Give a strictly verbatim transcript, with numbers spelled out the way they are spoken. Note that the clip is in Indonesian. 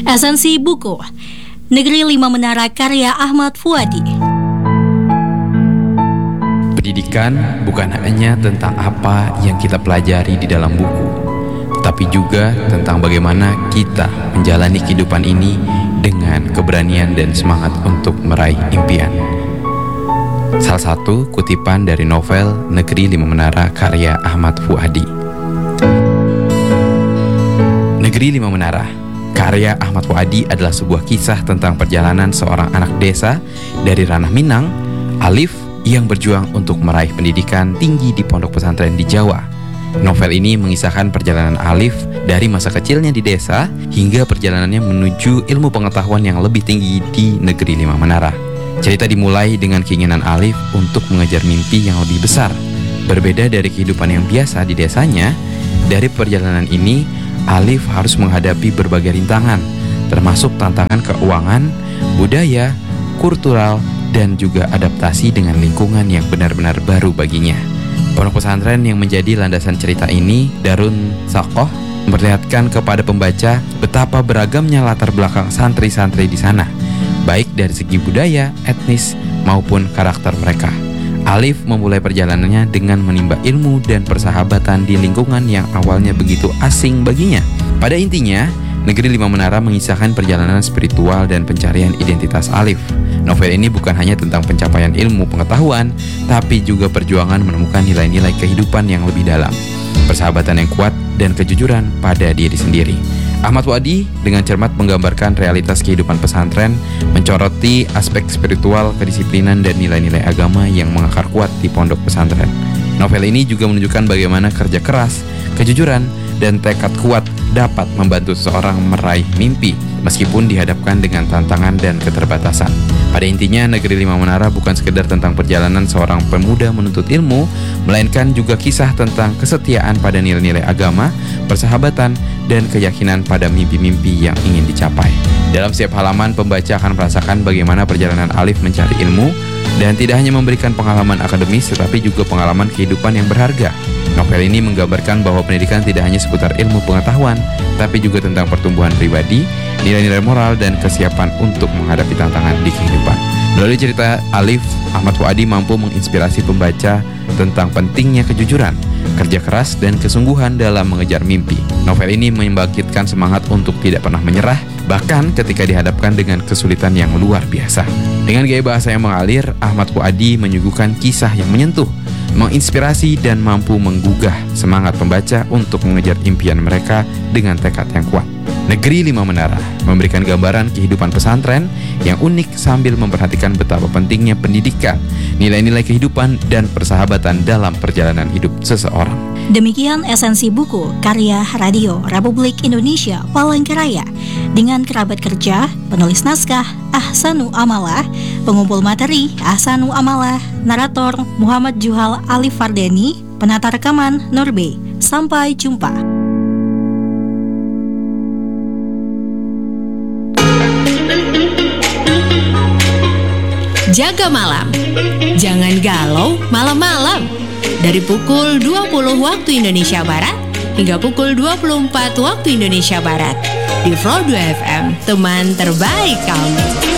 Esensi buku Negeri Lima Menara karya Ahmad Fuadi. Pendidikan bukan hanya tentang apa yang kita pelajari di dalam buku, tapi juga tentang bagaimana kita menjalani kehidupan ini dengan keberanian dan semangat untuk meraih impian. Salah satu kutipan dari novel Negeri Lima Menara karya Ahmad Fuadi. Negeri Lima Menara karya Ahmad Fuadi adalah sebuah kisah tentang perjalanan seorang anak desa dari Ranah Minang, Alif, yang berjuang untuk meraih pendidikan tinggi di pondok pesantren di Jawa. Novel ini mengisahkan perjalanan Alif dari masa kecilnya di desa hingga perjalanannya menuju ilmu pengetahuan yang lebih tinggi di Negeri Lima Menara. Cerita dimulai dengan keinginan Alif untuk mengejar mimpi yang lebih besar. Berbeda dari kehidupan yang biasa di desanya, dari perjalanan ini Alif harus menghadapi berbagai rintangan, termasuk tantangan keuangan, budaya, kultural, dan juga adaptasi dengan lingkungan yang benar-benar baru baginya. Pondok pesantren yang menjadi landasan cerita ini, Darun Sakoh, memperlihatkan kepada pembaca betapa beragamnya latar belakang santri-santri di sana, baik dari segi budaya, etnis, maupun karakter mereka. Alif memulai perjalanannya dengan menimba ilmu dan persahabatan di lingkungan yang awalnya begitu asing baginya. Pada intinya, Negeri Lima Menara mengisahkan perjalanan spiritual dan pencarian identitas Alif. Novel ini bukan hanya tentang pencapaian ilmu pengetahuan, tapi juga perjuangan menemukan nilai-nilai kehidupan yang lebih dalam, persahabatan yang kuat, dan kejujuran pada diri sendiri. Ahmad Fuadi dengan cermat menggambarkan realitas kehidupan pesantren, mencoroti aspek spiritual, kedisiplinan, dan nilai-nilai agama yang mengakar kuat di pondok pesantren. Novel ini juga menunjukkan bagaimana kerja keras, kejujuran, dan tekad kuat dapat membantu seseorang meraih mimpi meskipun dihadapkan dengan tantangan dan keterbatasan. Pada intinya, Negeri Lima Menara bukan sekedar tentang perjalanan seorang pemuda menuntut ilmu, melainkan juga kisah tentang kesetiaan pada nilai-nilai agama, persahabatan, dan keyakinan pada mimpi-mimpi yang ingin dicapai. Dalam setiap halaman, pembaca akan merasakan bagaimana perjalanan Alif mencari ilmu, dan tidak hanya memberikan pengalaman akademis, tetapi juga pengalaman kehidupan yang berharga. Novel ini menggambarkan bahwa pendidikan tidak hanya seputar ilmu pengetahuan, tapi juga tentang pertumbuhan pribadi, nilai-nilai moral, dan kesiapan untuk menghadapi tantangan di kehidupan. Melalui cerita Alif, Ahmad Fuadi mampu menginspirasi pembaca tentang pentingnya kejujuran, kerja keras, dan kesungguhan dalam mengejar mimpi. Novel ini membangkitkan semangat untuk tidak pernah menyerah, bahkan ketika dihadapkan dengan kesulitan yang luar biasa. Dengan gaya bahasa yang mengalir, Ahmad Fuadi menyuguhkan kisah yang menyentuh, menginspirasi, dan mampu menggugah semangat pembaca untuk mengejar impian mereka dengan tekad yang kuat. Negeri Lima Menara memberikan gambaran kehidupan pesantren yang unik sambil memperhatikan betapa pentingnya pendidikan, nilai-nilai kehidupan, dan persahabatan dalam perjalanan hidup seseorang. Demikian esensi buku karya Radio Republik Indonesia Palangkaraya dengan kerabat kerja, penulis naskah Ahsanu Amalah, pengumpul materi Ahsanu Amalah, narator Muhammad Juhal Alif Fardeni, penata rekaman Norbe. Sampai jumpa. Jaga malam. Jangan galau malam-malam. Dari pukul dua puluh waktu Indonesia Barat hingga pukul dua puluh empat waktu Indonesia Barat. Di Flow dua F M, teman terbaik kamu.